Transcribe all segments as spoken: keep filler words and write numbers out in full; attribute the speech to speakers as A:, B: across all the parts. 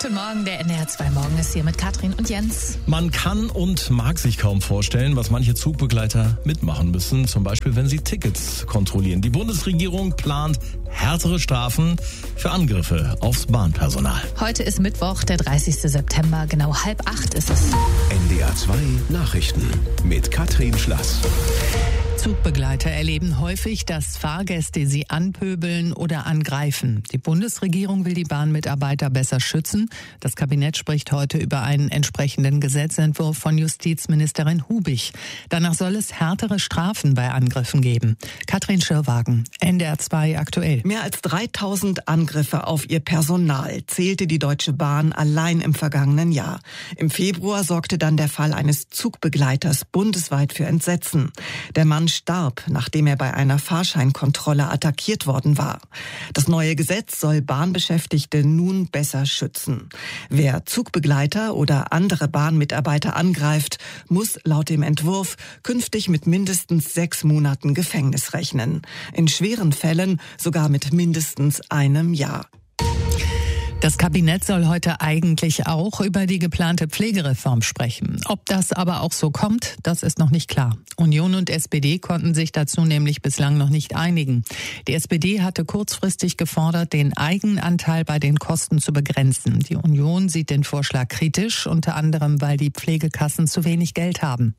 A: Guten Morgen, der N D R zwei Morgen ist hier mit Katrin und Jens.
B: Man kann und mag sich kaum vorstellen, was manche Zugbegleiter mitmachen müssen. Zum Beispiel, wenn sie Tickets kontrollieren. Die Bundesregierung plant härtere Strafen für Angriffe aufs Bahnpersonal.
A: Heute ist Mittwoch, der dreißigste September. Genau halb acht ist es.
C: N D R zwei Nachrichten mit Katrin Schlass.
D: Zugbegleiter erleben häufig, dass Fahrgäste sie anpöbeln oder angreifen. Die Bundesregierung will die Bahnmitarbeiter besser schützen. Das Kabinett spricht heute über einen entsprechenden Gesetzentwurf von Justizministerin Hubig. Danach soll es härtere Strafen bei Angriffen geben. Katrin Schirrwagen, N D R zwei aktuell.
E: Mehr als dreitausend Angriffe auf ihr Personal zählte die Deutsche Bahn allein im vergangenen Jahr. Im Februar sorgte dann der Fall eines Zugbegleiters bundesweit für Entsetzen. Der Mann starb, nachdem er bei einer Fahrscheinkontrolle attackiert worden war. Das neue Gesetz soll Bahnbeschäftigte nun besser schützen. Wer Zugbegleiter oder andere Bahnmitarbeiter angreift, muss laut dem Entwurf künftig mit mindestens sechs Monaten Gefängnis rechnen. In schweren Fällen sogar mit mindestens einem Jahr.
D: Das Kabinett soll heute eigentlich auch über die geplante Pflegereform sprechen. Ob das aber auch so kommt, das ist noch nicht klar. Union und S P D konnten sich dazu nämlich bislang noch nicht einigen. Die S P D hatte kurzfristig gefordert, den Eigenanteil bei den Kosten zu begrenzen. Die Union sieht den Vorschlag kritisch, unter anderem, weil die Pflegekassen zu wenig Geld haben.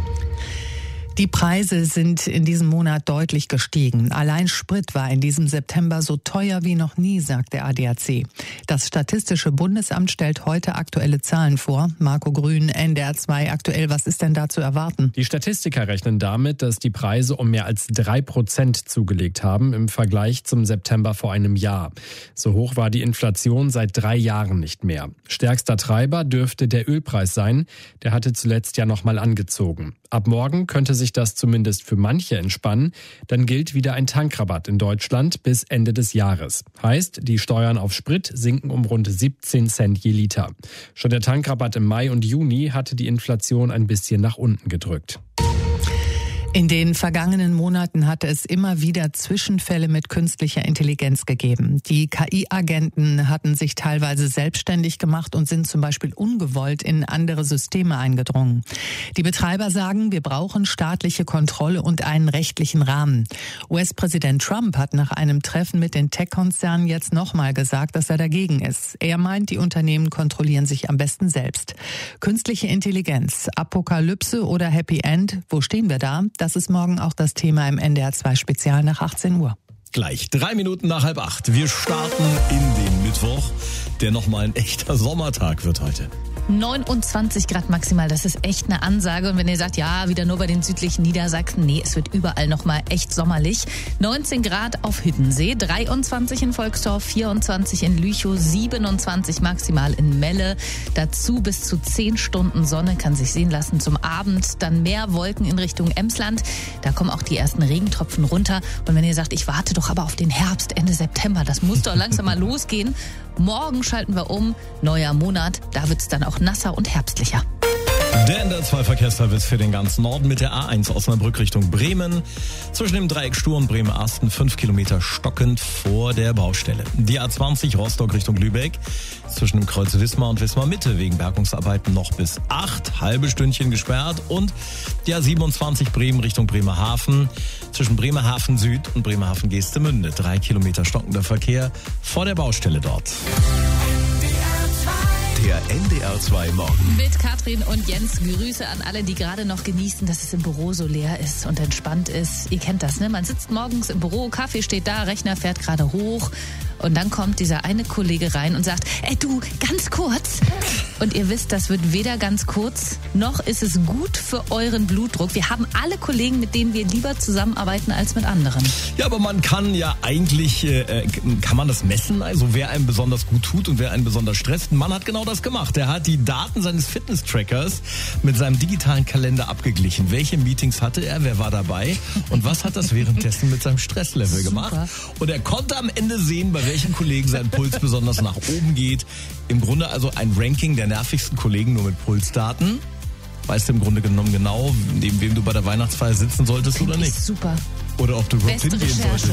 D: Die Preise sind in diesem Monat deutlich gestiegen. Allein Sprit war in diesem September so teuer wie noch nie, sagt der A D A C. Das Statistische Bundesamt stellt heute aktuelle Zahlen vor. Marco Grün, N D R zwei aktuell. Was ist denn da zu erwarten?
F: Die Statistiker rechnen damit, dass die Preise um mehr als drei Prozent zugelegt haben im Vergleich zum September vor einem Jahr. So hoch war die Inflation seit drei Jahren nicht mehr. Stärkster Treiber dürfte der Ölpreis sein. Der hatte zuletzt ja noch mal angezogen. Ab morgen könnte sich das zumindest für manche entspannen. Dann gilt wieder ein Tankrabatt in Deutschland bis Ende des Jahres. Heißt, die Steuern auf Sprit sinken um rund siebzehn Cent je Liter. Schon der Tankrabatt im Mai und Juni hatte die Inflation ein bisschen nach unten gedrückt.
D: In den vergangenen Monaten hatte es immer wieder Zwischenfälle mit künstlicher Intelligenz gegeben. Die K I-Agenten hatten sich teilweise selbstständig gemacht und sind zum Beispiel ungewollt in andere Systeme eingedrungen. Die Betreiber sagen, wir brauchen staatliche Kontrolle und einen rechtlichen Rahmen. U S-Präsident Trump hat nach einem Treffen mit den Tech-Konzernen jetzt nochmal gesagt, dass er dagegen ist. Er meint, die Unternehmen kontrollieren sich am besten selbst. Künstliche Intelligenz, Apokalypse oder Happy End, wo stehen wir da? Das ist morgen auch das Thema im N D R zwei Spezial nach achtzehn Uhr.
B: Gleich drei Minuten nach halb acht. Wir starten in den Mittwoch, der nochmal ein echter Sommertag wird heute.
A: neunundzwanzig Grad maximal, das ist echt eine Ansage. Und wenn ihr sagt, ja, wieder nur bei den südlichen Niedersachsen, nee, es wird überall nochmal echt sommerlich. neunzehn Grad auf Hüttensee, dreiundzwanzig in Volksdorf, vierundzwanzig in Lüchow, siebenundzwanzig maximal in Melle. Dazu bis zu zehn Stunden Sonne kann sich sehen lassen zum Abend. Dann mehr Wolken in Richtung Emsland. Da kommen auch die ersten Regentropfen runter. Und wenn ihr sagt, ich warte doch aber auf den Herbst, Ende September, das muss doch langsam mal losgehen. Morgen schalten wir um, neuer Monat, da wird's dann auch nasser und herbstlicher.
B: Der N D R zwei Verkehrsservice für den ganzen Norden mit der A eins Osnabrück Richtung Bremen. Zwischen dem Dreieck Stur und Bremen-Asten fünf Kilometer stockend vor der Baustelle. Die A zwanzig Rostock Richtung Lübeck. Zwischen dem Kreuz Wismar und Wismar Mitte wegen Bergungsarbeiten noch bis acht. Halbe Stündchen gesperrt. Und die A siebenundzwanzig Bremen Richtung Bremerhaven. Zwischen Bremerhaven Süd und Bremerhaven Geestemünde. Drei Kilometer stockender Verkehr vor der Baustelle dort.
C: Der N D R zwei Morgen.
A: Mit Katrin und Jens, Grüße an alle, die gerade noch genießen, dass es im Büro so leer ist und entspannt ist. Ihr kennt das, ne? Man sitzt morgens im Büro, Kaffee steht da, Rechner fährt gerade hoch und dann kommt dieser eine Kollege rein und sagt, ey du, ganz kurz. Und ihr wisst, das wird weder ganz kurz, noch ist es gut für euren Blutdruck. Wir haben alle Kollegen, mit denen wir lieber zusammenarbeiten als mit anderen.
B: Ja, aber man kann ja eigentlich, äh, kann man das messen, also wer einem besonders gut tut und wer einen besonders stresst. Man hat genau das gemacht. Er hat die Daten seines Fitness-Trackers mit seinem digitalen Kalender abgeglichen. Welche Meetings hatte er, wer war dabei und was hat das währenddessen mit seinem Stresslevel gemacht? Und er konnte am Ende sehen, bei welchen Kollegen sein Puls besonders nach oben geht. Im Grunde also ein Ranking der nervigsten Kollegen nur mit Pulsdaten. Weißt du im Grunde genommen genau, neben wem du bei der Weihnachtsfeier sitzen solltest oder nicht?
A: Super.
B: Oder ob du überhaupt hingehen solltest.